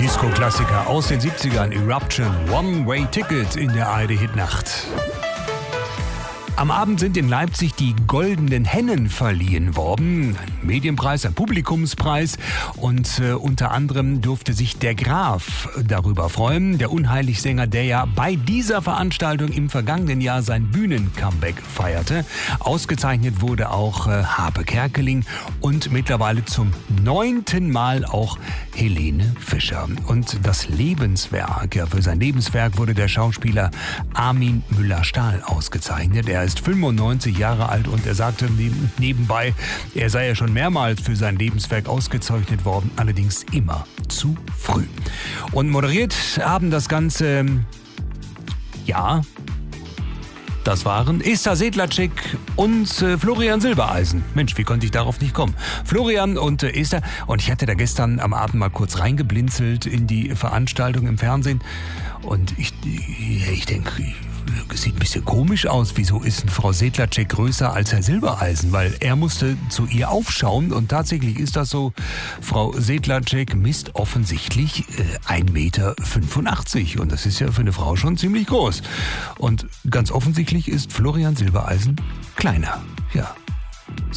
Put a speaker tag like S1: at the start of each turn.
S1: Disco-Klassiker aus den 70ern, Eruption, One-Way Ticket in der ARD-Hitnacht. Am Abend sind in Leipzig die Goldenen Hennen verliehen worden. Ein Medienpreis, ein Publikumspreis. Und unter anderem durfte sich der Graf darüber freuen. Der Unheiligsänger, der ja bei dieser Veranstaltung im vergangenen Jahr sein Bühnen-Comeback feierte. Ausgezeichnet wurde auch Harpe Kerkeling und mittlerweile zum 9. Mal auch Helene Fischer. Und das Lebenswerk, ja, für sein Lebenswerk wurde der Schauspieler Armin Müller-Stahl ausgezeichnet. Er ist 95 Jahre alt und er sagte nebenbei, er sei ja schon mehrmals für sein Lebenswerk ausgezeichnet worden, allerdings immer zu früh. Und moderiert haben das Ganze, ja, das waren Esther Sedlacek und Florian Silbereisen. Mensch, wie konnte ich darauf nicht kommen? Florian und Esther. Und ich hatte da gestern am Abend mal kurz reingeblinzelt in die Veranstaltung im Fernsehen. Und ich denke, es sieht ein bisschen komisch aus. Wieso ist denn Frau Sedlacek größer als Herr Silbereisen? Weil er musste zu ihr aufschauen und tatsächlich ist das so. Frau Sedlacek misst offensichtlich 1,85 Meter und das ist ja für eine Frau schon ziemlich groß. Und ganz offensichtlich ist Florian Silbereisen kleiner. Ja.